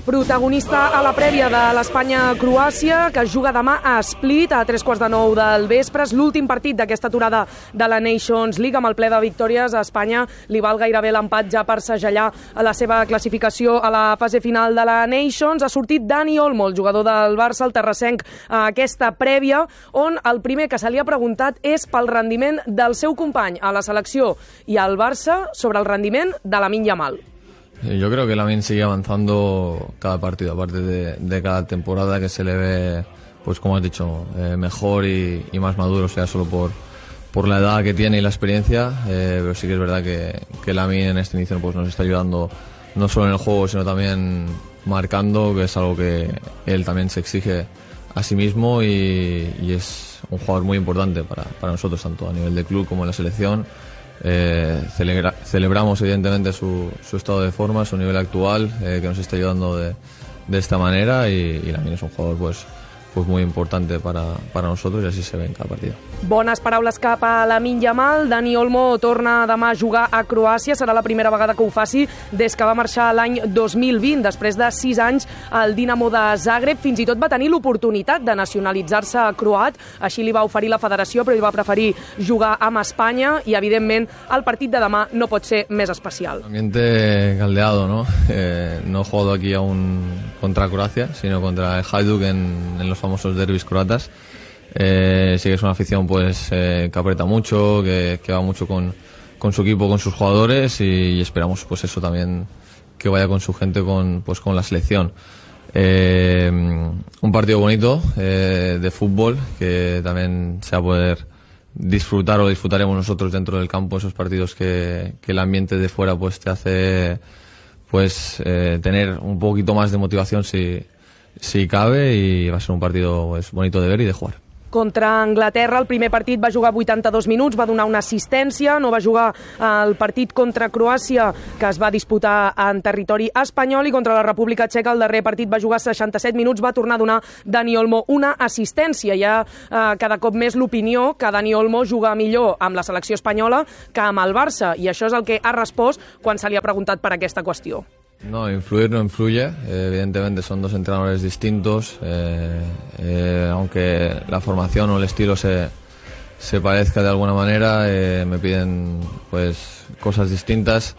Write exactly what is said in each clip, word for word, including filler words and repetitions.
Protagonista a la prèvia de l'Espanya-Croàcia, que es juga demà a Split, a tres quarts de nou del vespre. És l'últim partit d'aquesta aturada de la Nations League. Amb el ple de victòries, a Espanya li val gairebé l'empat ja per segellar la seva classificació a la fase final de la Nations. Ha sortit Dani Olmo, el jugador del Barça, el terrassenc, a aquesta prèvia, on el primer que se li ha preguntat és pel rendiment del seu company a la selecció i al Barça sobre el rendiment de Lamine Yamal. Yo creo que Lamine sigue avanzando cada partido, aparte de, de cada temporada que se le ve, pues como has dicho, eh, mejor y, y más maduro, o sea, solo por, por la edad que tiene y la experiencia, eh, pero sí que es verdad que, que Lamine en este inicio pues nos está ayudando no solo en el juego, sino también marcando, que es algo que él también se exige a sí mismo y, y es un jugador muy importante para, para nosotros, tanto a nivel de club como en la selección. Eh, celebra, celebramos evidentemente su, su estado de forma, su nivel actual, eh, que nos está ayudando de, de esta manera y, y Lamine es un jugador pues, pues muy importante para, para nosotros y así se ve en cada partido. Bones paraules cap a Lamine Yamal. Dani Olmo torna demà a jugar a Croàcia. Serà la primera vegada que ho faci des que va marxar l'any dos mil vint, després de sis anys al Dinamo de Zagreb. Fins i tot va tenir l'oportunitat de nacionalitzar-se croat. Així li va oferir la federació, però ell va preferir jugar amb Espanya i, evidentment, el partit de demà no pot ser més especial. Ambiente caldeado, ¿no? Eh, no he jugado aquí aún contra Croacia, sino contra el Hajduk en, en los famosos derbis croatas. Eh, sí que es una afición pues eh, que aprieta mucho, que, que va mucho con, con su equipo, con sus jugadores y, y esperamos pues eso también que vaya con su gente, con, pues con la selección. Eh, un partido bonito eh, de fútbol que también se va a poder disfrutar o disfrutaremos nosotros dentro del campo, esos partidos que, que el ambiente de fuera pues te hace pues eh, tener un poquito más de motivación si, si cabe, y va a ser un partido pues bonito de ver y de jugar. Contra Anglaterra, el primer partit va jugar vuitanta-dos minuts, va donar una assistència, no va jugar el partit contra Croàcia, que es va disputar en territori espanyol, i contra la República Txeca el darrer partit va jugar seixanta-set minuts, va tornar a donar Dani Olmo una assistència. Hi ha eh, cada cop més l'opinió que Dani Olmo juga millor amb la selecció espanyola que amb el Barça, i això és el que ha respost quan se li ha preguntat per aquesta qüestió. No, influir no influye, eh, evidentemente son dos entrenadores distintos, eh, eh, aunque la formación o el estilo se, se parezca de alguna manera, eh, me piden pues cosas distintas.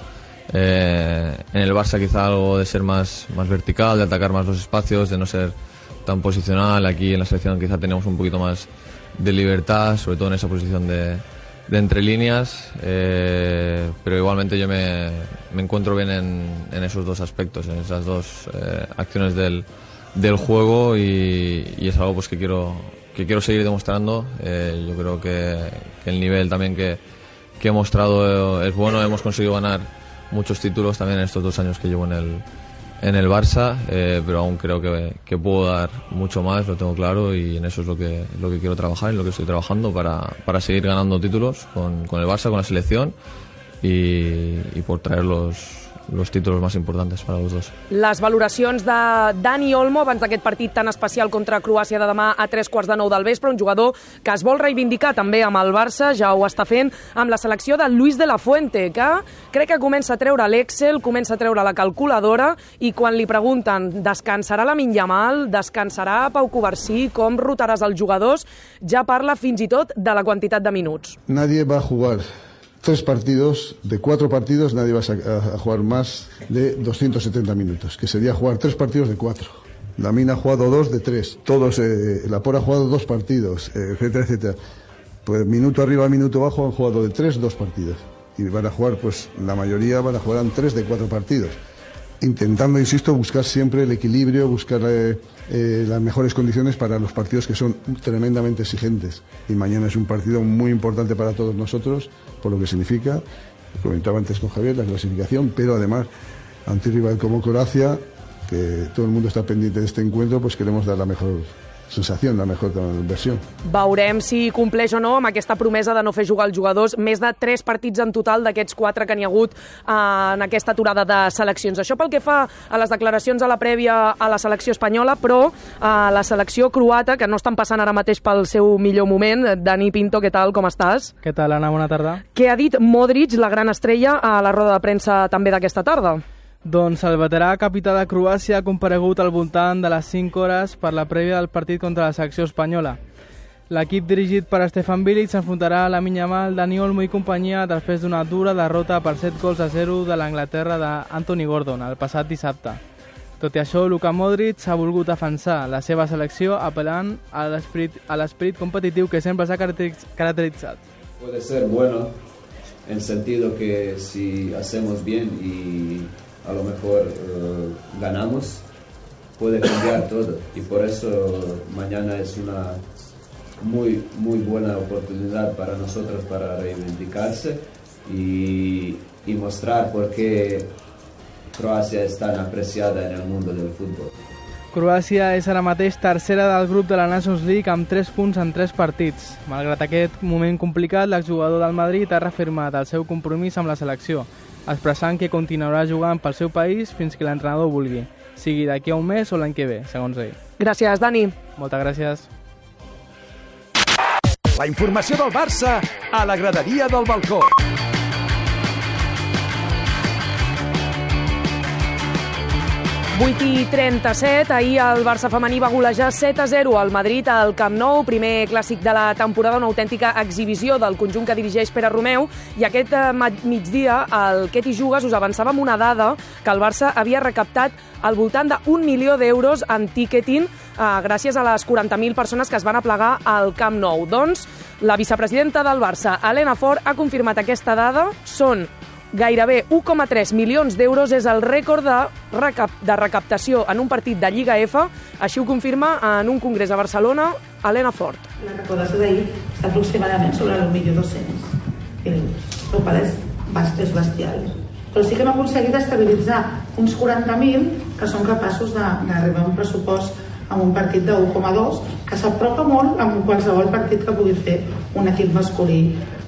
Eh, en el Barça quizá algo de ser más, más vertical, de atacar más los espacios, de no ser tan posicional. Aquí en la selección quizá tenemos un poquito más de libertad, sobre todo en esa posición de, de entre líneas, eh, pero igualmente yo me, me encuentro bien en, en esos dos aspectos, en esas dos eh, acciones del, del juego, y, y es algo pues que quiero que quiero seguir demostrando. Eh, yo creo que, que el nivel también que, que he mostrado es bueno. Hemos conseguido ganar muchos títulos también en estos dos años que llevo en el en el Barça, eh, pero aún creo que, que puedo dar mucho más, lo tengo claro, y en eso es lo que, lo que quiero trabajar, en lo que estoy trabajando para, para seguir ganando títulos con, con el Barça, con la selección, y, y por traer los, los títulos más importantes para los dos. Les valoracions de Dani Olmo abans d'aquest partit tan especial contra Croàcia de demà a tres quarts de nou del vespre, un jugador que es vol reivindicar també amb el Barça, ja ho està fent amb la selecció de Luis de la Fuente, que crec que comença a treure l'Excel, comença a treure la calculadora, i quan li pregunten descansarà Lamine Yamal, descansarà Pau Covarsí, com rotaràs els jugadors, ja parla fins i tot de la quantitat de minuts. Nadie va a jugar tres partidos, de cuatro partidos nadie va a jugar más de doscientos setenta minutos, que sería jugar tres partidos de cuatro. Lamine ha jugado dos de tres, todos, eh, Laporte ha jugado dos partidos, eh, etcétera, etcétera. Pues minuto arriba, minuto abajo han jugado de tres, dos partidos. Y van a jugar, pues la mayoría van a jugar en tres de cuatro partidos. Intentando, insisto, buscar siempre el equilibrio, buscar eh, eh, las mejores condiciones para los partidos que son tremendamente exigentes. Y mañana es un partido muy importante para todos nosotros, por lo que significa, lo comentaba antes con Javier, la clasificación, pero además, ante un rival como Croacia, que todo el mundo está pendiente de este encuentro, pues queremos dar la mejor sensació, la mejor versió. Veurem si compleix o no amb aquesta promesa de no fer jugar els jugadors. Més de tres partits en total d'aquests quatre que n'hi ha hagut en aquesta aturada de seleccions. Això pel que fa a les declaracions a la prèvia a la selecció espanyola, però a la selecció croata, que no estan passant ara mateix pel seu millor moment. Dani Pinto, què tal, com estàs? Què tal, Anna? Bona tarda. Què ha dit Modric, la gran estrella, a la roda de premsa també d'aquesta tarda? Doncs el veterà capità de Croàcia ha comparegut al voltant de les cinc hores per la prèvia del partit contra la selecció espanyola. L'equip dirigit per Stefan Bilic s'enfrontarà a Lamine Yamal, Dani Olmo i companyia després d'una dura derrota per set gols a zero de l'Anglaterra d'Anthony Gordon el passat dissabte. Tot i això, Luka Modric ha volgut defensar la seva selecció apel·lant a l'esperit competitiu que sempre s'ha caracteritzat. Puede ser bueno en sentido que si hacemos bien y a lo mejor uh, ganamos, puede cambiar todo. Y por eso mañana es una muy, muy buena oportunidad para nosotros para reivindicarse y, y mostrar por qué Croàcia és tan apreciada en el mundo del futbol. Croàcia és ara mateix tercera del grup de la Nations League amb tres punts en tres partits. Malgrat aquest moment complicat, l'exjugador del Madrid ha reafirmat el seu compromís amb la selecció, expressant que continuarà jugant pel seu país fins que l'entrenador vulgui, sigui d'aquí a un mes o l'any que ve, segons ell. Gràcies, Dani. Moltes gràcies. La informació del Barça a la graderia del balcó. vuit i trenta-set, ahir el Barça femení va golejar set a zero al Madrid al Camp Nou, primer clàssic de la temporada, una autèntica exhibició del conjunt que dirigeix Pere Romeu, i aquest migdia el Què t'hi jugues us avançava amb una dada que el Barça havia recaptat al voltant d'un milió d'euros en ticketing eh, gràcies a les quaranta mil persones que es van aplegar al Camp Nou. Doncs la vicepresidenta del Barça, Elena Fort, ha confirmat aquesta dada. Són gairebé un coma tres milions d'euros, és el rècord de, recap de recaptació en un partit de Lliga F. Així ho confirma en un congrés a Barcelona Elena Fort. La recaudació d'ahir està aproximadament sobre un milió dos-cents mil euros. El qual és, és bestial. Però sí que hem aconseguit estabilitzar uns quaranta mil que són capaços d'arribar a un pressupost amb un partit de un coma dos, que s'apropa molt amb qualsevol partit que pugui fer un equip masculí.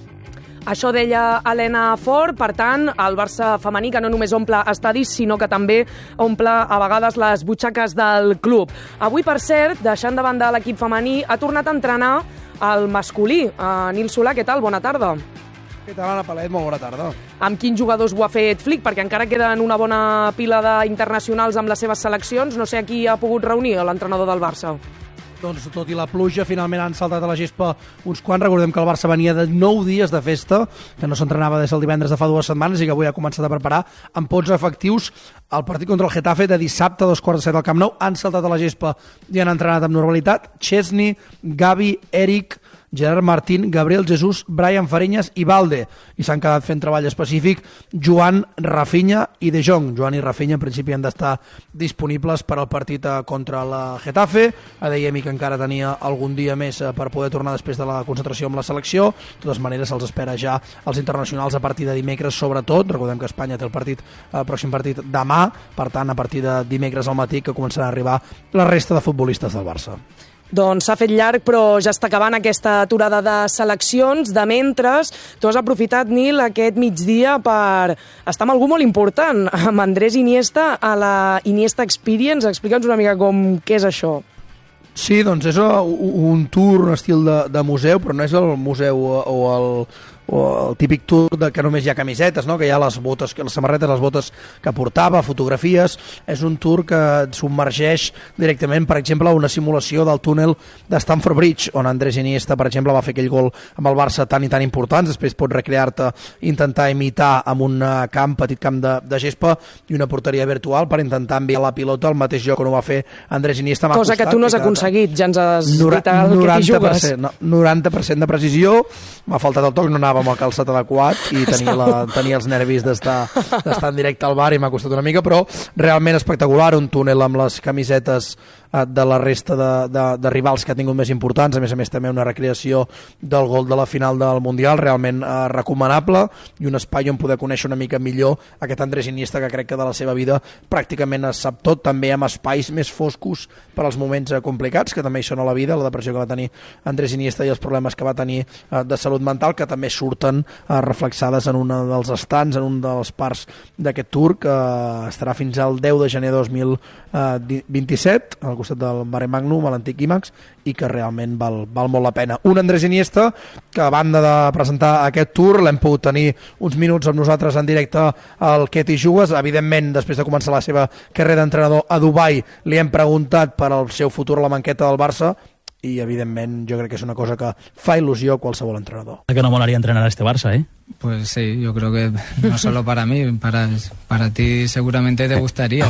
Això deia Elena Fort. Per tant, el Barça femení que no només omple estadis, sinó que també omple a vegades les butxaques del club. Avui, per cert, deixant de banda l'equip femení, ha tornat a entrenar el masculí. Uh, Nil Solà, què tal? Bona tarda. Què tal, Anna Palet? Molt bona tarda. Amb quins jugadors ho ha fet Flick? Perquè encara queden una bona pila d'internacionals amb les seves seleccions. No sé a qui ha pogut reunir l'entrenador del Barça. Doncs tot i la pluja, finalment han saltat a la gespa uns quants. Recordem que el Barça venia de nou dies de festa, que no s'entrenava des del divendres de fa dues setmanes i que avui ha començat a preparar amb pots efectius el partit contra el Getafe de dissabte a dos quarts de set al Camp Nou. Han saltat a la gespa i han entrenat amb normalitat Chesney, Gavi, Eric, Gerard Martín, Gabriel Jesús, Brian Fariñas i Valde, i s'han quedat fent treball específic Joan, Rafinha i De Jong. Joan i Rafinha en principi han d'estar disponibles per al partit contra la Getafe. A Adeyemi, que encara tenia algun dia més per poder tornar després de la concentració amb la selecció. De totes maneres, se'ls espera ja els internacionals a partir de dimecres, sobretot. Recordem que Espanya té el partit, el pròxim partit demà, per tant, a partir de dimecres al matí que començarà a arribar la resta de futbolistes del Barça. Doncs s'ha fet llarg, però ja està acabant aquesta aturada de seleccions. De mentres, tu has aprofitat, Nil, aquest migdia per estar amb algú molt important, amb Andrés Iniesta a la Iniesta Experience. Explica'ns una mica com què és això. Sí, doncs és un tour, un estil de, de museu, però no és el museu o el, o el típic tour de que només hi ha camisetes, no? Que hi ha les botes, les samarretes, les botes que portava, fotografies. És un tour que et submergeix directament, per exemple, a una simulació del túnel de Stamford Bridge, on Andrés Iniesta, per exemple, va fer aquell gol amb el Barça tan i tan importants. Després pots recrear-te, intentar imitar amb un camp, petit camp de, de gespa i una porteria virtual per intentar enviar la pilota al mateix lloc on ho va fer Andrés Iniesta. Cosa que tu no has aconseguit, ja ens has dit el que t'hi jugues. No, noranta per cent de precisió, m'ha faltat el toc, no anava amb el calçat adequat i tenia, la, tenia els nervis d'estar en directe al bar i m'ha costat una mica, però realment espectacular, un túnel amb les camisetes de la resta de, de, de rivals que ha tingut més importants, a més a més també una recreació del gol de la final del Mundial, realment eh, recomanable, i un espai on poder conèixer una mica millor aquest Andrés Iniesta, que crec que de la seva vida pràcticament es sap tot, també amb espais més foscos per als moments eh, complicats, que també hi són a la vida, la depressió que va tenir Andrés Iniesta i els problemes que va tenir eh, de salut mental, que també surten eh, reflexades en un dels estants, en un dels parts d'aquest tour, que estarà fins al deu de gener de dos mil vint-i-set, al costat del Mare Magnum, a l'antic IMAX, i que realment val, val molt la pena. Un Andrés Iniesta, que a banda de presentar aquest tour, l'hem pogut tenir uns minuts amb nosaltres en directe al Què t'hi jugues. Evidentment, després de començar la seva carrera d'entrenador a Dubai, li hem preguntat per al seu futur a la banqueta del Barça, i evidentment jo crec que és una cosa que fa il·lusió a qualsevol entrenador. Que no molaría entrenar a este Barça, ¿eh? Pues sí, yo creo que no solo para mí, para, para ti seguramente te gustaría.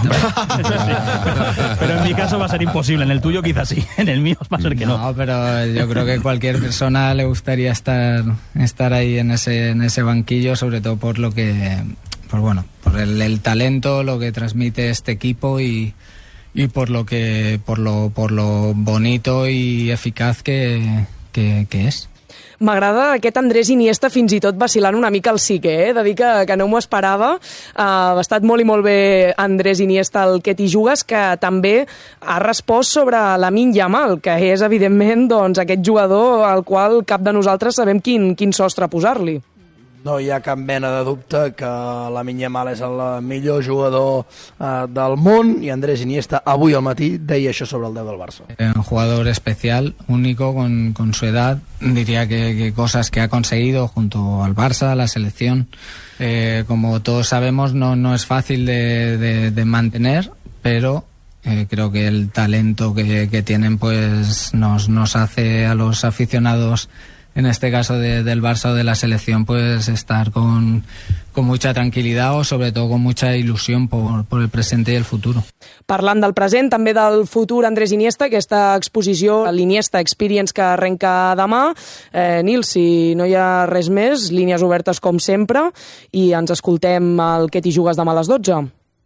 Pero en mi caso va a ser imposible, en el tuyo quizás sí, en el mío va a ser que no. No, pero yo creo que cualquier persona le gustaría estar, estar ahí en ese, en ese banquillo, sobre todo por lo que, por bueno, por el, el talento, lo que transmite este equipo y y por lo que por lo por lo bonito y eficaz que, que, que és. M'agrada aquest Andrés Iniesta fins i tot vacilant una mica el sí que, eh? De dir que, que no m'ho esperava. Uh, ha estat molt i molt bé Andrés Iniesta el Què t'hi jugues, que també ha respost sobre Lamine Yamal, que és evidentment doncs, aquest jugador al qual cap de nosaltres sabem quin, quin sostre posar-li. No hi ha cap mena de dubte que Lamine Yamal és el millor jugador eh, del món, i Andrés Iniesta avui al matí deia això sobre el deu del Barça. Un jugador especial, único con, con su edad, diría que, que cosas que ha conseguido junto al Barça, a la selección, eh, como todos sabemos no, no es fácil de, de, de mantener, pero eh, creo que el talento que, que tienen pues nos, nos hace a los aficionados, en este caso de, del Barça o de la selección, pues estar con, con mucha tranquilidad o sobre todo con mucha ilusión por, por el presente y el futuro. Parlant del present, també del futur, Andrés Iniesta, aquesta exposició, l'Iniesta Experience, que arrenca demà. Eh, Nil, si no hi ha res més, línies obertes com sempre, i ens escoltem el Què t'hi jugues demà a les dotze.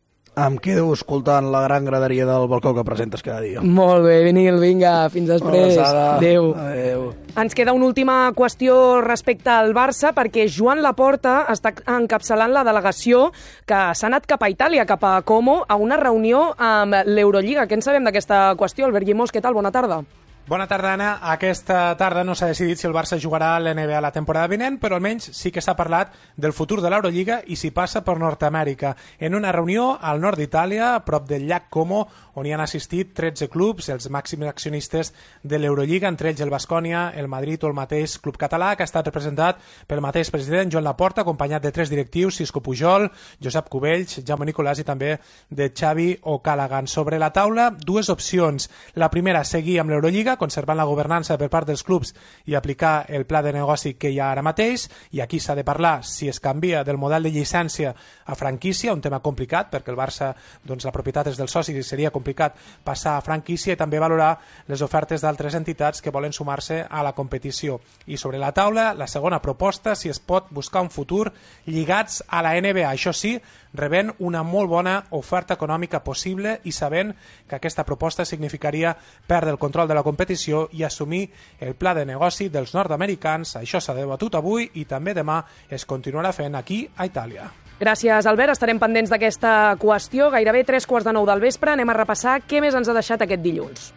Em quedo escoltant la gran graderia del balcó que presentes cada dia. Molt bé, Nil, vinga, fins després. Adéu. Adéu. Ens queda una última qüestió respecte al Barça, perquè Joan Laporta està encapçalant la delegació que s'ha anat cap a Itàlia, cap a Como, a una reunió amb l'Eurolliga. Què en sabem d'aquesta qüestió? Albert Llimós, què tal? Bona tarda. Bona tarda, Anna. Aquesta tarda no s'ha decidit si el Barça jugarà a l'N B A la temporada vinent, però almenys sí que s'ha parlat del futur de l'Eurolliga i si passa per Nord-Amèrica. En una reunió al nord d'Itàlia, a prop del llac Como, on hi han assistit tretze clubs, els màxims accionistes de l'Eurolliga, entre ells el Baskonia, el Madrid o el mateix club català, que ha estat representat pel mateix president Joan Laporta, acompanyat de tres directius, Xisco Pujol, Josep Cubells, Jaume Nicolàs i també de Xavi O'Callaghan. Sobre la taula, dues opcions. La primera, seguir amb l'Eurolliga, conservant la governança per part dels clubs i aplicar el pla de negoci que hi ha ara mateix, i aquí s'ha de parlar si es canvia del model de llicència a franquícia, un tema complicat perquè el Barça, doncs la propietat és dels socis i seria complicat passar a franquícia, i també valorar les ofertes d'altres entitats que volen sumar-se a la competició. I sobre la taula, la segona proposta, si es pot buscar un futur lligats a la N B A, això sí, rebent una molt bona oferta econòmica possible i sabent que aquesta proposta significaria perdre el control de la competició i assumir el pla de negoci dels nord-americans. Això s'ha debatut avui i també demà es continuarà fent aquí a Itàlia. Gràcies, Albert. Estarem pendents d'aquesta qüestió. Gairebé tres quarts de nou del vespre. Anem a repassar què més ens ha deixat aquest dilluns.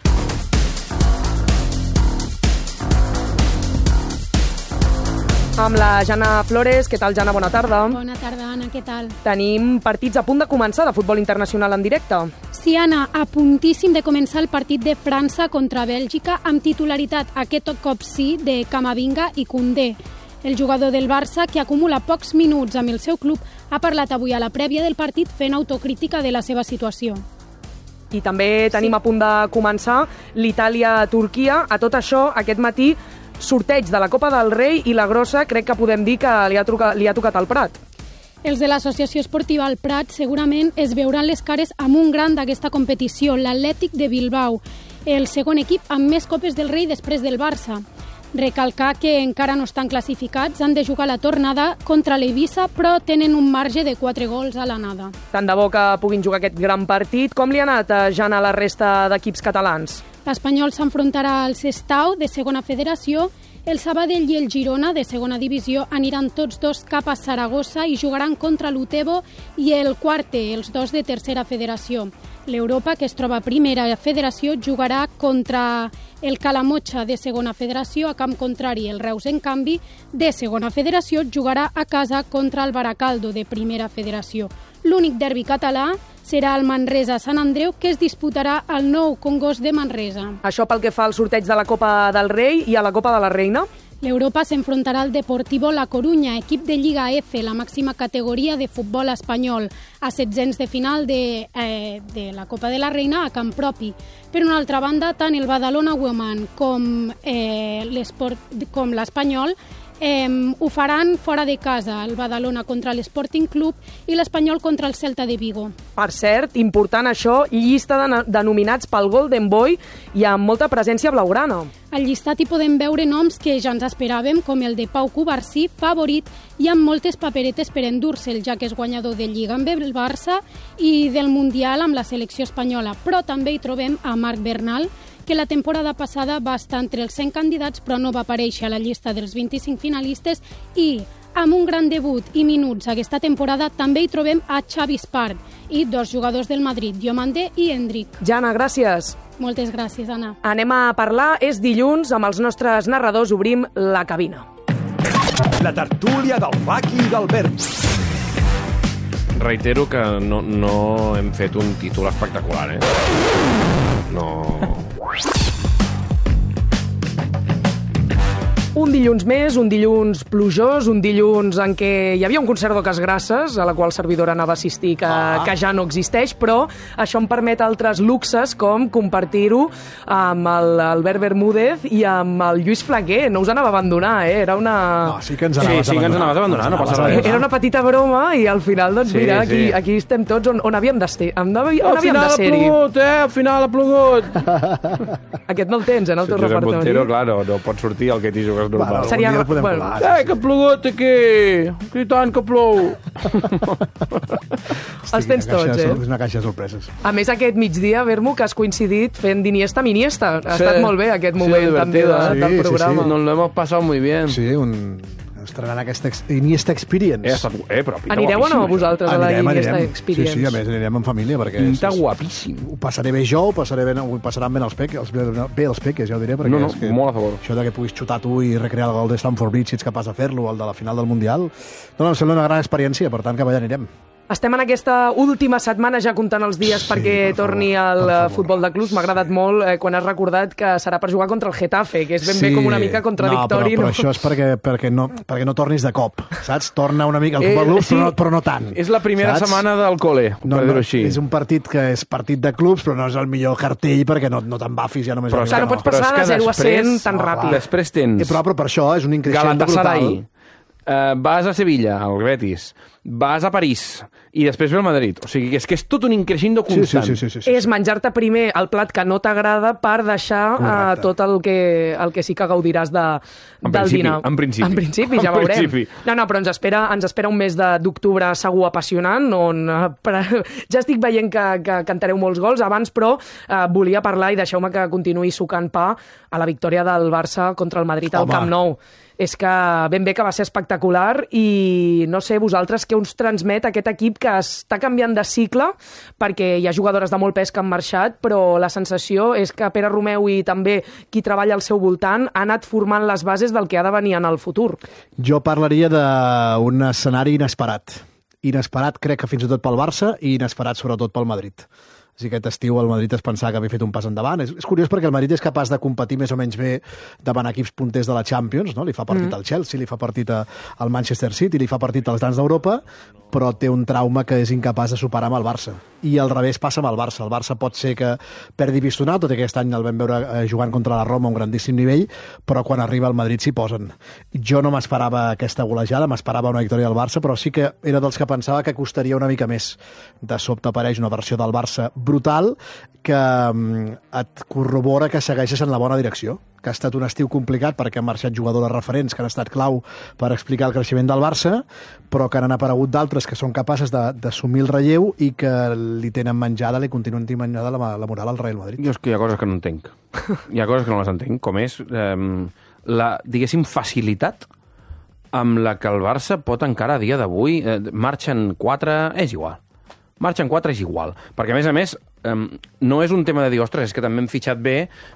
Amb la Jana Flores. Què tal, Jana? Bona tarda. Bona tarda, Anna. Què tal? Tenim partits a punt de començar de futbol internacional en directe. Sí, Anna, a puntíssim de començar el partit de França contra Bèlgica amb titularitat aquest cop sí de Camavinga i Koundé. El jugador del Barça, que acumula pocs minuts amb el seu club, ha parlat avui a la prèvia del partit fent autocrítica de la seva situació. I també tenim sí. a punt de començar l'Itàlia-Turquia. A tot això, aquest matí, sorteig de la Copa del Rei i la grossa crec que podem dir que li ha, trucat, li ha tocat al Prat. Els de l'Associació Esportiva al Prat segurament es veuran les cares amb un gran d'aquesta competició, l'Atlètic de Bilbao, el segon equip amb més Copes del Rei després del Barça. Recalcar que encara no estan classificats, han de jugar la tornada contra l'Eivissa, però tenen un marge de quatre gols a l'anada. Tant de bo que puguin jugar aquest gran partit. Com li ha anat a Jana a la resta d'equips catalans? L'Espanyol s'enfrontarà al Sestao, de segona federació. El Sabadell i el Girona, de segona divisió, aniran tots dos cap a Saragossa i jugaran contra l'Utebo i el Quarte, els dos de tercera federació. L'Europa, que es troba a primera federació, jugarà contra el Calamotxa, de segona federació, a camp contrari. El Reus, en canvi, de segona federació, jugarà a casa contra el Baracaldo, de primera federació. L'únic derbi català serà el Manresa-Sant Andreu, que es disputarà al nou Congost de Manresa. Això pel que fa al sorteig de la Copa del Rei i a la Copa de la Reina. L'Europa s'enfrontarà al Deportivo La Coruña, equip de Lliga F, la màxima categoria de futbol espanyol, a setzents de final de, eh, de la Copa de la Reina a camp propi. Per una altra banda, tant el Badalona Women com eh, l'Espanyol Eh, ho faran fora de casa, el Badalona contra l'Sporting Club i l'Espanyol contra el Celta de Vigo. Per cert, important això, llista de, de nominats pel Golden Boy i amb molta presència blaugrana. Al llistat hi podem veure noms que ja ens esperàvem, com el de Pau Cubarsí, favorit, i amb moltes paperetes per endur-se'l, ja que és guanyador de Lliga amb el Barça i del Mundial amb la selecció espanyola. Però també hi trobem a Marc Bernal, que la temporada passada va estar entre els cent candidats però no va aparèixer a la llista dels vint-i-cinc finalistes, i amb un gran debut i minuts aquesta temporada també hi trobem a Xavi Espart i dos jugadors del Madrid, Diomande i Hendrik. Jana, gràcies. Moltes gràcies, Anna. Anem a parlar, és dilluns, amb els nostres narradors obrim la cabina. La tertúlia del Faki i del Berni. Reitero que no, no hem fet un títol espectacular, eh? No... Un dilluns més, un dilluns plujós, un dilluns en què hi havia un concert d'Oques Grasses, a la qual servidora anava a assistir, que, ah. que ja no existeix, però això em permet altres luxes, com compartir-ho amb l'Albert Bermúdez i amb el Lluís Flaquer. No us anava a abandonar, eh? Era una... No, sí que ens anaves sí, sí, a abandonar. Sí, que ens anaves a abandonar, no passa res. Era una petita broma i al final, doncs, sí, mira, aquí, sí. aquí estem tots on, on havíem de ser. On, on havíem de ser-hi. Al final ha plogut, eh? Al final ha plogut. Aquest no el tens, eh, en el teu si repertori. Montero, claro, no pot sortir el que t'hi jugues normal. Bueno, seria... Bueno, colar. Eh, que ha plogut aquí! Que tant que plou! Els tens tots, eh? És una caixa de sorpreses. A més, aquest migdia, Bermu, que has coincidit fent d'Iniesta Miniesta. Ha sí. estat molt bé aquest moment sí, també de, sí, del programa. Sí, sí. Nos lo hemos pasado muy bien. Sí, un... estrenant aquesta ex... Iniesta Experience. Eh, estat... eh, però anireu o no vosaltres a la anirem, Iniesta anirem. Experience? Sí, sí, a més anirem en família perquè... Pinta és, guapíssim. Ho passaré bé jo, ho, passaré bé, ho passaran bé els peques, bé, bé els peques, ja ho diré, perquè no, no, és que molt a favor. Això de que puguis xutar tu i recrear el gol de Stamford Bridge si ets capaç de fer-lo, el de la final del Mundial, no, no, em sembla una gran experiència, per tant, cap allà anirem. Estem en aquesta última setmana ja comptant els dies sí, perquè per torni al futbol de clubs. M'ha agradat molt eh, quan has recordat que serà per jugar contra el Getafe, que és ben sí. bé com una mica contradictori. No, però, però no? això és perquè, perquè, no, perquè no tornis de cop, saps? Torna una mica al futbol de clubs, eh, sí. però, no, però no tant. És la primera saps? setmana del col·le, no, per dir-ho no, així. És un partit que és partit de clubs, però no és el millor cartell perquè no, no t'embafis ja només. Però, clar, no pots passar de zero a cent tan no, ràpid. Després tens... Eh, però, però per això és un increixent brutal. Uh, vas a Sevilla, al Betis, vas a París i després ve el Madrid. O sigui, és que és tot un increixendo constant. Sí, sí, sí, sí, sí, sí. És menjar-te primer el plat que no t'agrada per deixar uh, tot el que, el que sí que gaudiràs de, del dinar. En principi. En principi, ja en veurem. Principi. No, no, però ens espera, ens espera un mes d'octubre segur apassionant, on uh, per, ja estic veient que, que cantareu molts gols abans, però uh, volia parlar, i deixeu-me que continuï sucant pa, a la victòria del Barça contra el Madrid al Camp Nou. És que ben bé que va ser espectacular i no sé vosaltres què us transmet aquest equip que està canviant de cicle, perquè hi ha jugadores de molt pes que han marxat, però la sensació és que Pere Romeu i també qui treballa al seu voltant ha anat formant les bases del que ha de venir en el futur. Jo parlaria d'un escenari inesperat. Inesperat crec que fins i tot pel Barça i inesperat sobretot pel Madrid. Així que aquest estiu el Madrid es pensava que havia fet un pas endavant. És, és curiós perquè el Madrid és capaç de competir més o menys bé davant equips punters de la Champions, no? Li fa partit mm. al Chelsea, li fa partit al Manchester City, li fa partit als grans d'Europa, però té un trauma que és incapaç de superar amb el Barça. I al revés passa amb el Barça. El Barça pot ser que perdi pistonat, tot i que aquest any el vam veure eh, jugant contra la Roma a un grandíssim nivell, però quan arriba al Madrid s'hi posen. Jo no m'esperava aquesta golejada, m'esperava una victòria del Barça, però sí que era dels que pensava que costaria una mica més. De sobte apareix una versió del Barça brutal que um, et corrobora que segueixes en la bona direcció, que ha estat un estiu complicat perquè han marxat jugadores referents que han estat clau per explicar el creixement del Barça, però que han aparegut d'altres que són capaces d'assumir el relleu i que li tenen menjada, li continuen tenint menjada la, la moral al Real Madrid. Jo és que hi ha coses que no entenc. Hi ha coses que no les entenc, com és eh, la, diguéssim, facilitat amb la que el Barça pot encara a dia d'avui, eh, marxen quatre, és igual. Marxen quatre és igual, perquè a més a més um, no és un tema de dir, ostres, és que també hem fitxat bé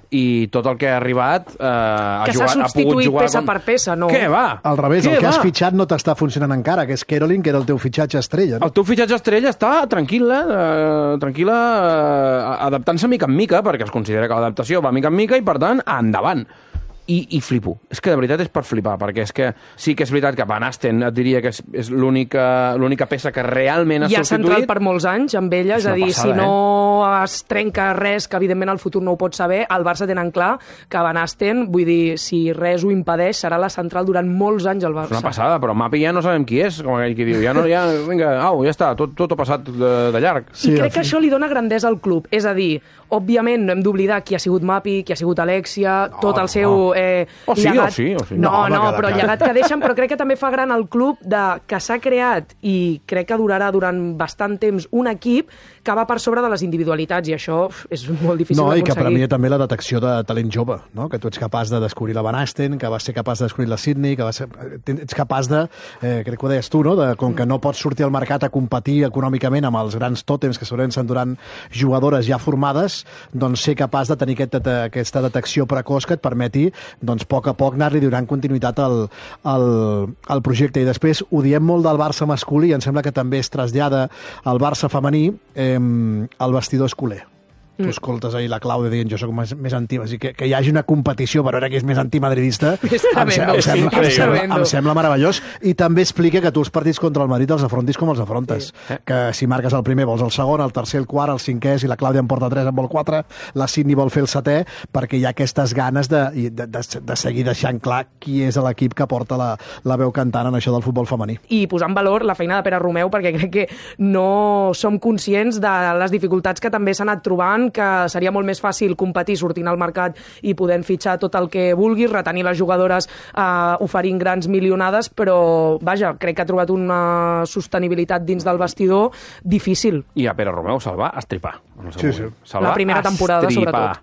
i tot el que ha arribat uh, ha, que jugat, ha pogut jugar... peça com... per peça, no? Què va? Al revés, Què el que va? has fitxat no t'està funcionant encara, que és Caroline, que era el teu fitxatge estrella. No? El teu fitxatge estrella està tranquil·la, uh, tranquil·la, uh, adaptant-se mica en mica, perquè es considera que l'adaptació va mica en mica i, per tant, endavant. I, i flipo. És que de veritat és per flipar, perquè és que sí que és veritat que Van Asten et diria que és, és l'única peça que realment ha I ha substituït. centrat per molts anys amb ella, és, és a dir, passada, si no eh? es trenca res, que evidentment el futur no ho pot saber, el Barça tenen clar que Van Asten, vull dir, si res ho impedeix, serà la central durant molts anys al Barça. És una passada, però Mapi ja no sabem qui és, com aquell que diu, ja no, ja, vinga, au, ja està, tot, tot ha passat de, de llarg. Sí, I crec que això li dona grandesa al club, és a dir, òbviament no hem d'oblidar qui ha sigut Mapi, qui ha sigut Alexia, no, tot el seu... No. Eh, oh, sí, llegat... oh, sí, oh, sí. No, no, no, no però el llegat que deixen, però crec que també fa gran el club de que s'ha creat i crec que durarà durant bastant temps un equip que va per sobre de les individualitats i això uf, és molt difícil no, d'aconseguir. No, i que per a mi també la detecció de talent jove, no? Que tu ets capaç de descobrir la Van Asten, que vas ser capaç de descobrir la Sydney, que va ser... ets capaç de, eh, crec que ho deies tu, no? De, com que no pots sortir al mercat a competir econòmicament amb els grans tòtems que segurament s'enduran jugadores ja formades, doncs ser capaç de tenir aquest, aquesta detecció precoç que et permeti, doncs, a poc a poc anar-li donant continuïtat al, al, al projecte. I després ho diem molt del Barça masculí, em sembla que també es trasllada al Barça femení, eh, el vestidor escoler. Mm. Tu escoltes ahir la Clàudia dient jo soc més, més anti... Que, que hi hagi una competició per veure qui és més antimadridista em, em, sembla, em, sembla, em, sembla, em sembla meravellós, i també explica que tu els partits contra el Madrid els afrontis com els afrontes, sí. Que si marques el primer vols el segon, el tercer, el quart, el cinquè, si la Clàudia en porta tres en vol quatre, la Sydney vol fer el setè, perquè hi ha aquestes ganes de, de, de, de seguir deixant clar qui és l'equip que porta la, la veu cantant en això del futbol femení. I posar en valor la feina de Pere Romeu, perquè crec que no som conscients de les dificultats que també s'ha anat trobant, que seria molt més fàcil competir sortint al mercat i podent fitxar tot el que vulguis, retenir les jugadores eh, oferint grans milionades, però vaja, crec que ha trobat una sostenibilitat dins del vestidor difícil. I a Pere Romeu se'l va estripar. Sí, sí. La primera temporada, sobretot.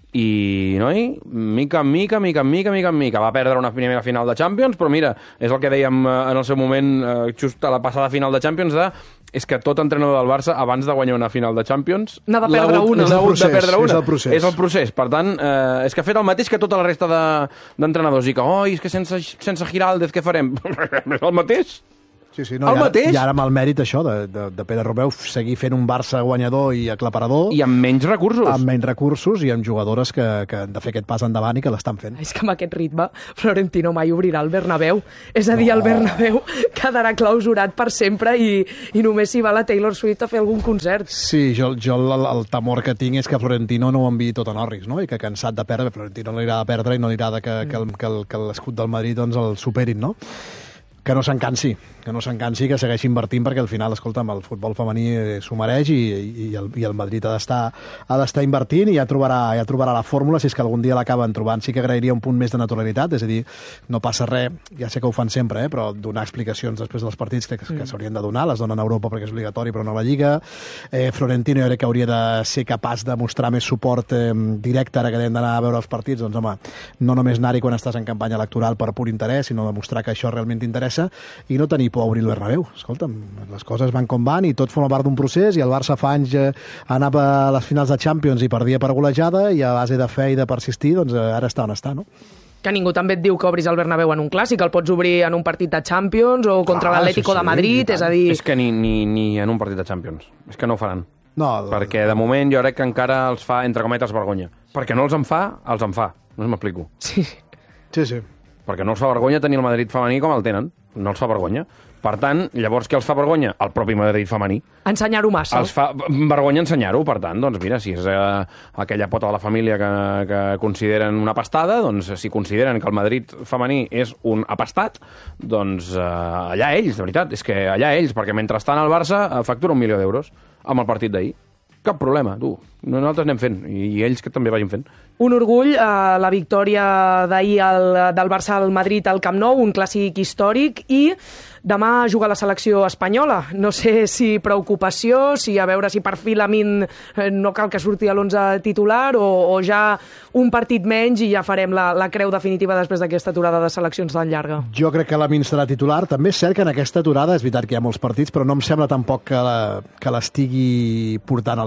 I, noi, mica en mica, mica en mica, mica en mica. Va perdre una primera final de Champions, però mira, és el que dèiem en el seu moment, just a la passada final de Champions, de, és que tot entrenador del Barça, abans de guanyar una final de Champions... N'ha de perdre una. És el procés, de perdre una. És el procés. És el procés. Per tant, eh, és que ha fet el mateix que tota la resta d'entrenadors. De, I que, oi, és que sense, sense Giraldez què farem? És el mateix. Sí, sí, no, el i, ara, mateix? I ara amb el mèrit això de, de, de Pere Romeu seguir fent un Barça guanyador i aclaparador. I amb menys recursos. Amb menys recursos i amb jugadores que, que han de fer aquest pas endavant i que l'estan fent. És que amb aquest ritme Florentino mai obrirà el Bernabéu. És a dir, no. El Bernabéu quedarà clausurat per sempre i, i només si va la Taylor Swift a fer algun concert. Sí, jo, jo el, el temor que tinc és que Florentino no ho enviï tot a Norris, no? I que cansat de perdre, Florentino no li agrada perdre i no li agrada que, que, el, que, el, que l'escut del Madrid doncs, el superin, no? Que no s'encansi, que no s'encansi, que segueixi invertint, perquè al final, escolta'm, el futbol femení s'ho mereix i, i, el, i el Madrid ha d'estar ha d'estar invertint i ja trobarà, ja trobarà la fórmula, si és que algun dia l'acaben trobant. Sí que agrairia un punt més de naturalitat, és a dir, no passa res, ja sé que ho fan sempre, eh, però donar explicacions després dels partits que, que s'haurien de donar, les donen a Europa perquè és obligatori, però no a la Lliga. Eh, Florentino jo crec que hauria de ser capaç de mostrar més suport eh, directe, ara que hem d'anar a veure els partits, doncs home, no només anar-hi quan estàs en campanya electoral per pur interès, sinó demostrar que això realment t'interessa i no tenir por a obrir el Bernabéu. Escolta'm, les coses van com van i tot forma part d'un procés i el Barça fa anys eh, anava a les finals de Champions i perdia per golejada i a base de fe i de persistir, doncs eh, ara està on està, no? Que ningú també et diu que obris el Bernabéu en un clàssic, el pots obrir en un partit de Champions o contra l'Atlético sí, sí, de Madrid, és a dir... És que ni, ni, ni en un partit de Champions, és que no ho faran. No, perquè de moment jo crec que encara els fa, entre cometes, vergonya. Perquè no els en fa, els en fa. No m'explico. Sí. Sí, sí. Perquè no els fa vergonya tenir el Madrid femení com el tenen. No els fa vergonya. Per tant, llavors què els fa vergonya? El propi Madrid femení. Ensenyar-ho massa. Els fa vergonya ensenyar-ho, per tant, doncs mira, si és eh, aquella pota de la família que, que consideren una pastada, doncs si consideren que el Madrid femení és un apastat, doncs eh, allà ells, de veritat, és que allà ells, perquè mentrestant el Barça factura un milió d'euros amb el partit d'ahir. Cap problema, tu. Nosaltres anem fent, i ells que també vagin fent. Un orgull, eh, la victòria d'ahir del Barça al Madrid al Camp Nou, un clàssic històric, i demà juga la selecció espanyola. No sé si preocupació, si a veure si per fi Lamine eh, no cal que surti a l'onze titular o, o ja un partit menys i ja farem la, la creu definitiva després d'aquesta aturada de seleccions tan llarga. Jo crec que Lamine serà titular. També és cert que en aquesta aturada és veritat que hi ha molts partits, però no em sembla tampoc que, la, que l'estigui portant al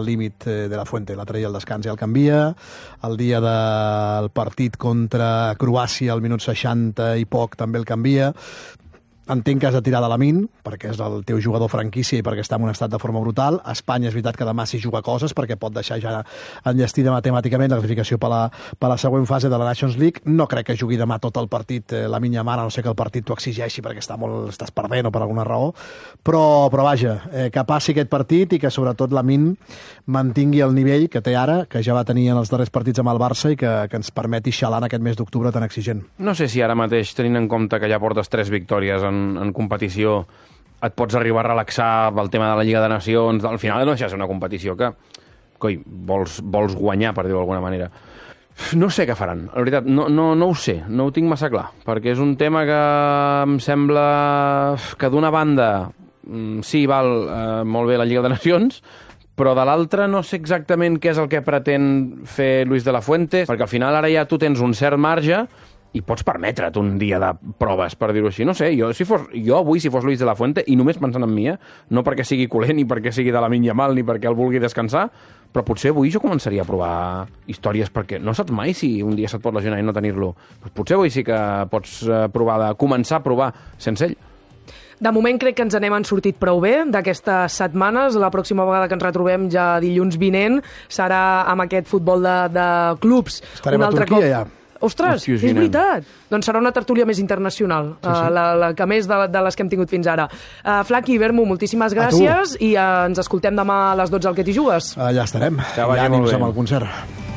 al límit de la Fuente, la treia al descans i el canvia. El dia del partit contra Croàcia, al minut seixanta i poc, també el canvia. Entenc que has de tirar de Lamine, perquè és el teu jugador franquícia i perquè està en un estat de forma brutal. A Espanya és veritat que demà s'hi juga coses, perquè pot deixar ja enllestida matemàticament la classificació per la, per la següent fase de la Nations League. No crec que jugui demà tot el partit eh, Lamine Yamal, a no ser que el partit t'ho exigeixi perquè està molt, estàs perdent o per alguna raó. Però, però vaja, eh, que passi aquest partit i que sobretot Lamine mantingui el nivell que té ara, que ja va tenir en els darrers partits amb el Barça i que, que ens permeti xalar en aquest mes d'octubre tan exigent. No sé si ara mateix, tenint en compte que ja portes tres victòries en En, en competició, et pots arribar a relaxar pel tema de la Lliga de Nacions. Al final no deixa de ser una competició que coi, vols, vols guanyar, per dir-ho d'alguna manera. No sé què faran, la veritat, no, no, no ho sé, no ho tinc massa clar, perquè és un tema que em sembla que d'una banda sí, val eh, molt bé la Lliga de Nacions, però de l'altra no sé exactament què és el que pretén fer Luis de la Fuente, perquè al final ara ja tu tens un cert marge i pots permetre't un dia de proves, per dir-ho així. No sé, jo, si fos, jo avui, si fos Luis de la Fuente, i només pensant en mi, eh, no perquè sigui culer, ni perquè sigui de Lamine Yamal, ni perquè el vulgui descansar, però potser avui jo començaria a provar històries, perquè no saps mai si un dia se't pot lesionar i no tenir-lo. Pues potser avui sí que pots provar de començar a provar sense ell. De moment crec que ens n'hem sortit prou bé d'aquestes setmanes. La pròxima vegada que ens retrobem ja dilluns vinent serà amb aquest futbol de, de clubs. Estarem un altre a Turquia, cop. Ja. Ostres, Hosti, és veritat. Doncs serà una tertúlia més internacional, sí, sí. Uh, la, la que més de, de les que hem tingut fins ara. Uh, Flaqui, Bermu, moltíssimes gràcies i uh, ens escoltem demà a les dotze al Que t'hi jugues. Allà estarem. Ja I ànims amb el concert.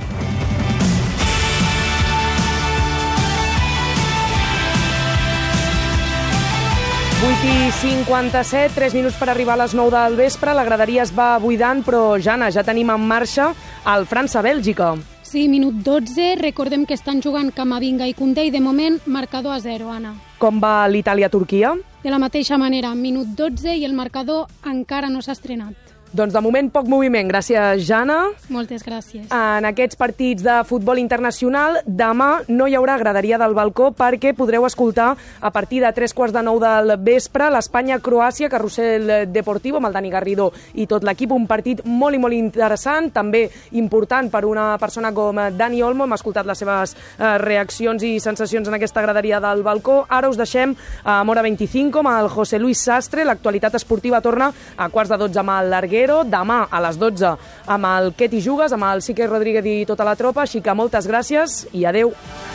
vuit i cinquanta-set, tres minuts per arribar a les nou del vespre. La graderia es va buidant, però, Jana, ja tenim en marxa el França-Bèlgica. Sí, minut dotze. Recordem que estan jugant Camavinga i Koundé i de moment marcador a zero, Anna. Com va l'Itàlia-Turquia? De la mateixa manera, minut dotze i el marcador encara no s'ha estrenat. Doncs de moment poc moviment. Gràcies, Jana. Moltes gràcies. En aquests partits de futbol internacional, demà no hi haurà graderia del balcó perquè podreu escoltar a partir de tres quarts de nou del vespre l'Espanya-Croàcia, Carrusel Deportivo, amb el Dani Garrido i tot l'equip. Un partit molt i molt interessant, també important per una persona com Dani Olmo. Hem escoltat les seves eh, reaccions i sensacions en aquesta graderia del balcó. Ara us deixem a Mora vint-i-cinc amb el José Luis Sastre. L'actualitat esportiva torna a quarts de dotze amb el Larguero. Demà a les dotze amb el Que t'hi jugues, amb el Sique Rodríguez i tota la tropa. Així que moltes gràcies i adeu.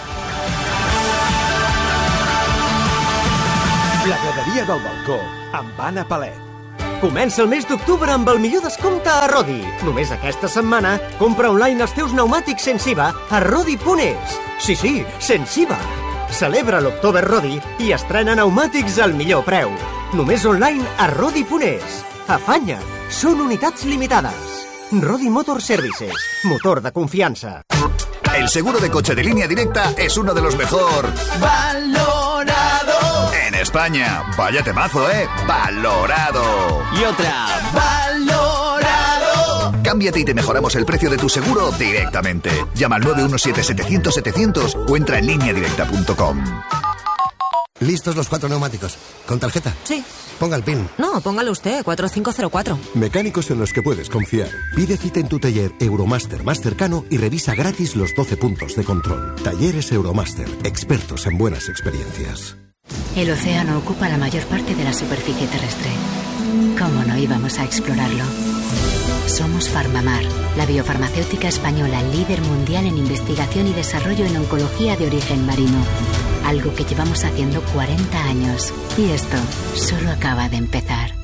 La graderia del balcó amb Anna Palet. Comença el mes d'octubre amb el millor descompte a Rodi. Només aquesta setmana compra online els teus pneumàtics sense I V A a Rodi punt es. Sí, sí, sense I V A. Celebra l'October Rodi i estrena pneumàtics al millor preu. Només online a Rodi punt es. Afanya, són unitats limitades. Rodi Motor Services, motor de confianza. El seguro de coche de Línea Directa es uno de los mejor valorado en España. Vaya temazo, ¿eh? Valorado. Y otra, valorado. Cámbiate y te mejoramos el precio de tu seguro directamente. Llama al nueve uno siete setecientos setecientos o entra en línea directa punto com. ¿Listos los cuatro neumáticos? ¿Con tarjeta? Sí. Ponga el PIN. No, póngalo usted, cuatro cinco cero cuatro. Mecánicos en los que puedes confiar. Pide cita en tu taller Euromaster más cercano y revisa gratis los doce puntos de control. Talleres Euromaster, expertos en buenas experiencias. El océano ocupa la mayor parte de la superficie terrestre. ¿Cómo no íbamos a explorarlo? Somos Farmamar, la biofarmacéutica española líder mundial en investigación y desarrollo en oncología de origen marino. Algo que llevamos haciendo cuarenta años. Y esto solo acaba de empezar.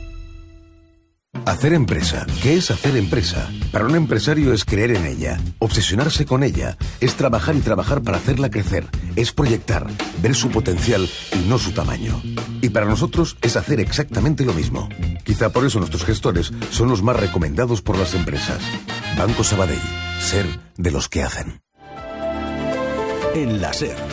Hacer empresa. ¿Qué es hacer empresa? Para un empresario es creer en ella, obsesionarse con ella, es trabajar y trabajar para hacerla crecer, es proyectar, ver su potencial y no su tamaño. Y para nosotros es hacer exactamente lo mismo. Quizá por eso nuestros gestores son los más recomendados por las empresas. Banco Sabadell. Ser de los que hacen. En la SER.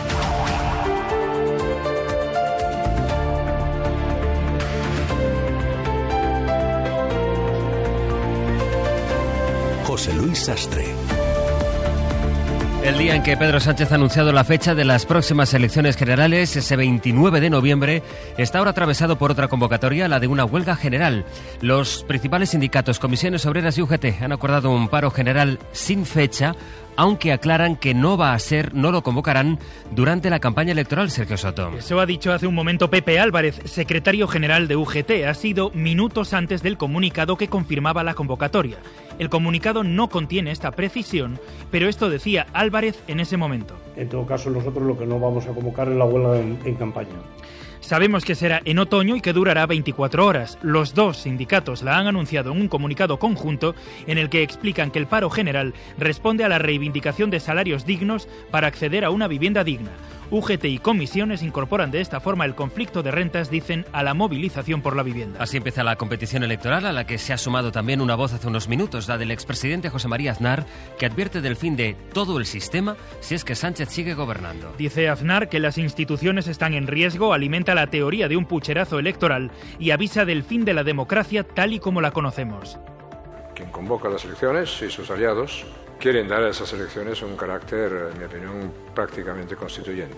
José Luis Sastre. El día en que Pedro Sánchez ha anunciado la fecha de las próximas elecciones generales, ese veintinueve de noviembre, está ahora atravesado por otra convocatoria, la de una huelga general. Los principales sindicatos, comisiones obreras y U G T han acordado un paro general sin fecha, aunque aclaran que no va a ser, no lo convocarán durante la campaña electoral, Sergio Soto. Eso ha dicho hace un momento Pepe Álvarez, secretario general de U G T. Ha sido minutos antes del comunicado que confirmaba la convocatoria. El comunicado no contiene esta precisión, pero esto decía Álvarez en ese momento. En todo caso, nosotros lo que no vamos a convocar es la huelga en, en campaña. Sabemos que será en otoño y que durará veinticuatro horas. Los dos sindicatos la han anunciado en un comunicado conjunto en el que explican que el paro general responde a la reivindicación de salarios dignos para acceder a una vivienda digna. U G T y comisiones incorporan de esta forma el conflicto de rentas, dicen, a la movilización por la vivienda. Así empieza la competición electoral, a la que se ha sumado también una voz hace unos minutos, la del expresidente José María Aznar, que advierte del fin de todo el sistema si es que Sánchez sigue gobernando. Dice Aznar que las instituciones están en riesgo, alimenta la teoría de un pucherazo electoral y avisa del fin de la democracia tal y como la conocemos. Quien convoca las elecciones y sus aliados quieren dar a esas elecciones un carácter, en mi opinión, prácticamente constituyente.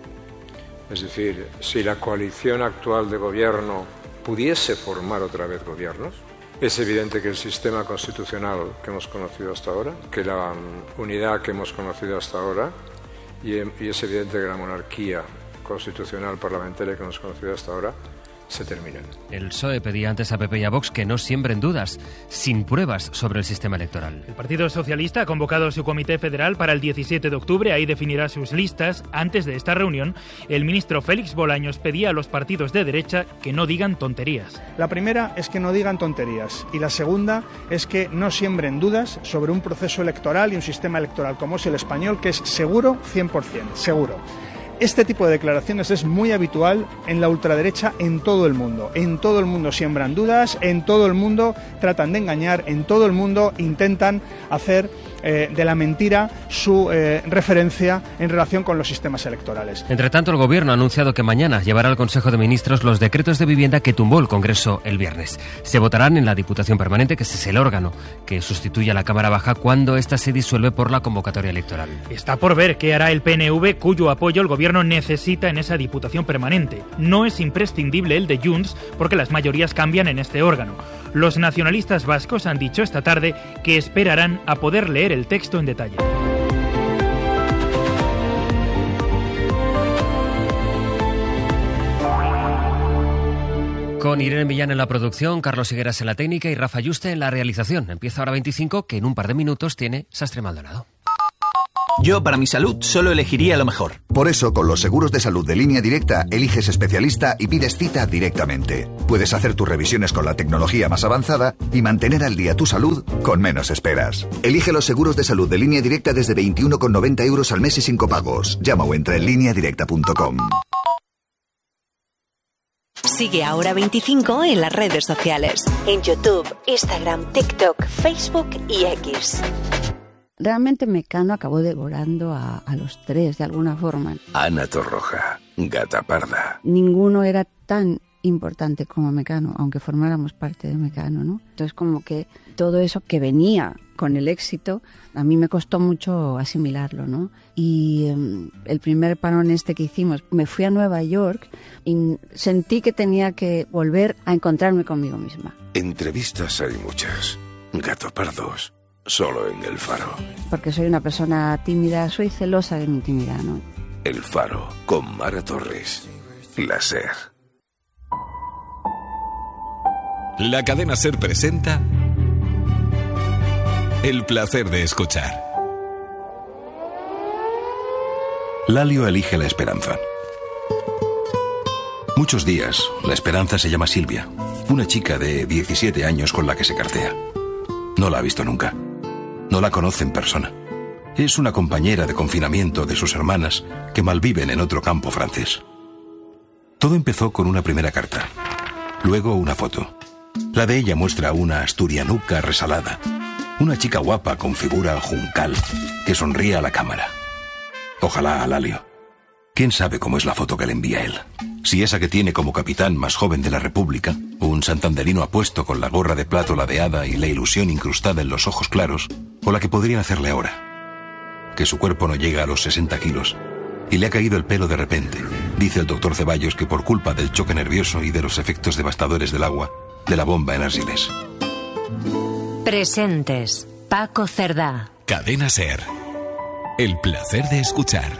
Es decir, si la coalición actual de gobierno pudiese formar otra vez gobiernos, es evidente que el sistema constitucional que hemos conocido hasta ahora, que la unidad que hemos conocido hasta ahora, y, y es evidente que la monarquía constitucional parlamentaria que hemos conocido hasta ahora, se terminan. El P S O E pedía antes a P P y a Vox que no siembren dudas, sin pruebas sobre el sistema electoral. El Partido Socialista ha convocado su comité federal para el diecisiete de octubre, ahí definirá sus listas. Antes de esta reunión, el ministro Félix Bolaños pedía a los partidos de derecha que no digan tonterías. La primera es que no digan tonterías y la segunda es que no siembren dudas sobre un proceso electoral y un sistema electoral como es el español, que es seguro cien por ciento, seguro. Este tipo de declaraciones es muy habitual en la ultraderecha en todo el mundo. En todo el mundo siembran dudas, en todo el mundo tratan de engañar, en todo el mundo intentan hacer eh, de la mentira su eh, referencia en relación con los sistemas electorales. Entre tanto, el Gobierno ha anunciado que mañana llevará al Consejo de Ministros los decretos de vivienda que tumbó el Congreso el viernes. Se votarán en la Diputación Permanente, que es el órgano que sustituye a la Cámara Baja cuando ésta se disuelve por la convocatoria electoral. Está por ver qué hará el P N V, cuyo apoyo el Gobierno necesita en esa Diputación Permanente. No es imprescindible el de Junts porque las mayorías cambian en este órgano. Los nacionalistas vascos han dicho esta tarde que esperarán a poder leer el texto en detalle. Con Irene Millán en la producción, Carlos Higueras en la técnica y Rafa Yuste en la realización. Empieza ahora veinticinco, que en un par de minutos tiene Sastre Maldonado. Yo, para mi salud, solo elegiría lo mejor. Por eso, con los seguros de salud de Línea Directa, eliges especialista y pides cita directamente. Puedes hacer tus revisiones con la tecnología más avanzada y mantener al día tu salud con menos esperas. Elige los seguros de salud de Línea Directa desde veintiuno con noventa euros al mes y sin copagos. Llama o entra en línea directa punto com. Sigue Ahora veinticinco en las redes sociales. En YouTube, Instagram, TikTok, Facebook y X. Realmente Mecano acabó devorando a, a los tres de alguna forma. Ana Torroja, Gata Parda. Ninguno era tan importante como Mecano, aunque formáramos parte de Mecano, ¿no? Entonces como que todo eso que venía con el éxito, a mí me costó mucho asimilarlo, ¿no? Y um, el primer parón este que hicimos, me fui a Nueva York y sentí que tenía que volver a encontrarme conmigo misma. Entrevistas hay muchas. Gato Pardos. Solo en El Faro. Porque soy una persona tímida, soy celosa de mi intimidad, ¿no? El Faro, con Mara Torres. La SER. La cadena SER presenta El placer de escuchar. Lalio elige la esperanza. Muchos días, la esperanza se llama Silvia, una chica de diecisiete años con la que se cartea. No la ha visto nunca. No la conoce en persona. Es una compañera de confinamiento de sus hermanas que malviven en otro campo francés. Todo empezó con una primera carta. Luego una foto. La de ella muestra una asturianuca resalada. Una chica guapa con figura juncal que sonríe a la cámara. Ojalá a Lalio. ¿Quién sabe cómo es la foto que le envía él? Si esa que tiene como capitán más joven de la República, un santanderino apuesto con la gorra de plato ladeada y la ilusión incrustada en los ojos claros, o la que podrían hacerle ahora. que su cuerpo no llega a los sesenta kilos. Y le ha caído el pelo de repente. Dice el doctor Ceballos que por culpa del choque nervioso y de los efectos devastadores del agua, de la bomba en Argiles. Presentes. Paco Cerdá. Cadena SER. El placer de escuchar.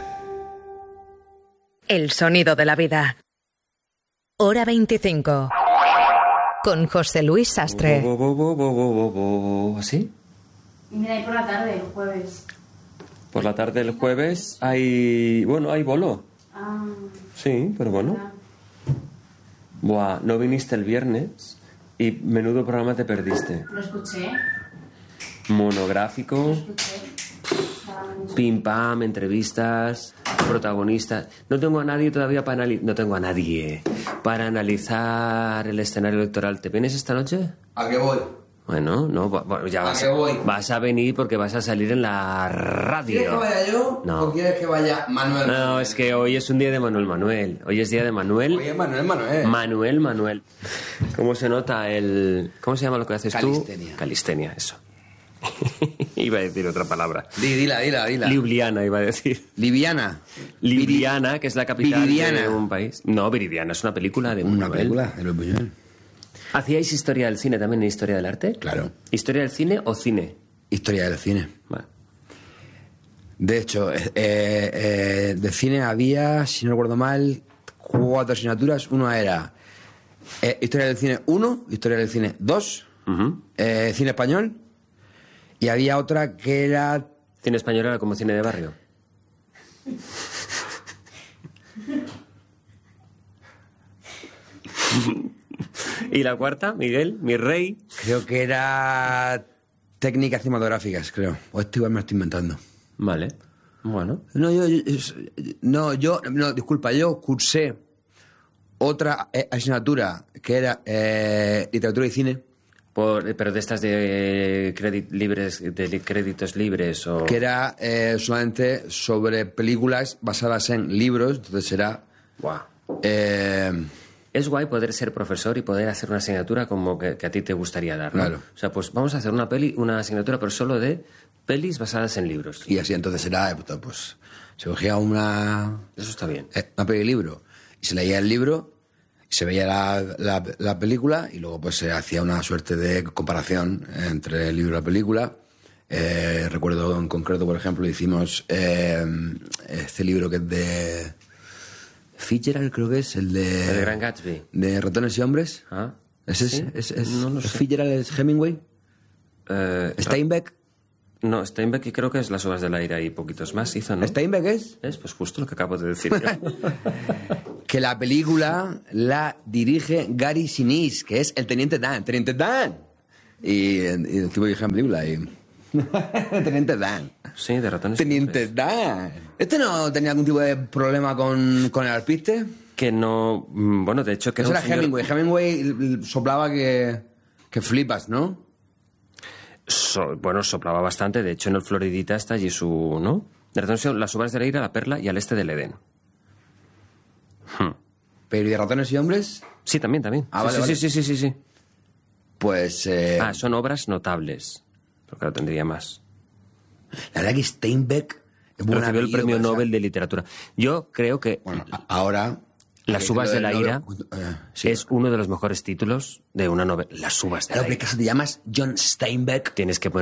El sonido de la vida. Hora veinticinco. Con José Luis Sastre. Bo, bo, bo, bo, bo, bo, bo. ¿Así? Mira, ahí por la tarde, el jueves. Por la tarde del jueves hay... Bueno, hay bolo. Ah. Sí, pero bueno. Buah, no viniste el viernes y menudo programa te perdiste. Lo escuché. Monográfico. Lo escuché. Pim pam, entrevistas, protagonistas. No tengo a nadie todavía para analizar... No tengo a nadie para analizar el escenario electoral. ¿Te vienes esta noche? ¿A qué voy? Bueno, no, bueno, ya vas, ¿A qué voy? vas a venir porque vas a salir en la radio. ¿Quieres que vaya yo No. o quieres que vaya Manuel? No, es que hoy es un día de Manuel Manuel. Hoy es día de Manuel. Hoy es Manuel Manuel. Manuel Manuel. ¿Cómo se nota el... ¿Cómo se llama lo que haces Calistenia. tú? Calistenia, eso. Iba a decir otra palabra. Di, dila, dila, dila. Ljubljana, iba a decir. Liviana. Ljubljana, que es la capital Viridiana. de un país. No, Viridiana es una película de Una Buñuel. película de los Buñuel. ¿Hacíais historia del cine también en historia del arte? Claro. ¿Historia del cine o cine? Historia del cine. Vale. De hecho, eh, eh, de cine había, si no recuerdo mal, cuatro asignaturas. Una era eh, Historia del cine uno, Historia del cine dos, Uh-huh. eh, Cine español, y había otra que era... ¿Cine español era como cine de barrio? ¿Y la cuarta, Miguel, mi rey? Creo que era técnicas cinematográficas, creo. O esto igual me lo estoy inventando. Vale. Bueno. No, yo, yo- no, yo, no, disculpa, yo cursé otra eh, asignatura que era eh, literatura y cine, Por, pero de estas de, crédit libres, de li- créditos libres o... que era eh, solamente sobre películas basadas en libros, entonces era... Guau. eh, Es guay poder ser profesor y poder hacer una asignatura como que, que a ti te gustaría dar, ¿no? Claro. O sea, pues vamos a hacer una peli, una asignatura, pero solo de pelis basadas en libros. y así entonces era, eh, pues, pues se cogía una, Eso está bien. eh, una peli de libro y se leía el libro y se veía la, la, la película y luego pues se hacía una suerte de comparación entre el libro y la película. Eh, recuerdo en concreto, por ejemplo, hicimos eh, este libro que es de Fitzgerald, creo que es, el de... El de Gran Gatsby. De Ratones y Hombres. Ah. ¿Ese ¿Sí? es, es, es, No lo ¿es sé. Fitzgerald, es Hemingway? Eh, ¿Steinbeck? No, Steinbeck y creo que es Las uvas del aire y poquitos más hizo, ¿no? ¿Steinbeck es? Es pues justo lo que acabo de decir yo. Que la película la dirige Gary Sinise, que es el Teniente Dan. ¡Teniente Dan! Y, y el tipo dirige la película y... Teniente Dan. Sí, de ratones. y Teniente Dan. ¿Este no tenía algún tipo de problema con, con el alpiste? Que no... mm, Bueno, de hecho que Eso era era un señor- Hemingway. Hemingway soplaba que, que flipas, ¿no? So- bueno, soplaba bastante. De hecho, en el Floridita está allí su... ¿No? De ratones son Las uvas del aire, La perla y Al este del Edén. Hmm. Pero ¿y de Ratones y Hombres? Sí, también, también. Ah, sí, vale, sí, vale. sí, sí, sí, sí. Pues... Eh, Ah, son obras notables. Pero claro, tendría más. la verdad que Steinbeck... es buen Recibió el apellido, premio o sea, Nobel de Literatura. Yo creo que Bueno, a- ahora... Las que uvas lo de la del ira Nobel- eh, sí. es uno de los mejores títulos de una novela. Las uvas de Claro, la pero ira. que si te llamas John Steinbeck... Tienes que poner